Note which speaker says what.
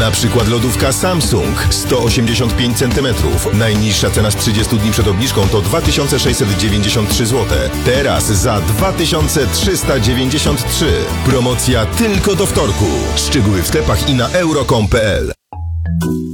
Speaker 1: Na przykład lodówka Samsung 185 cm. Najniższa cena z 30 dni przed obniżką to 2693 zł. Teraz za 2393. Promocja tylko do wtorku. Szczegóły w sklepach i na euro.com.pl.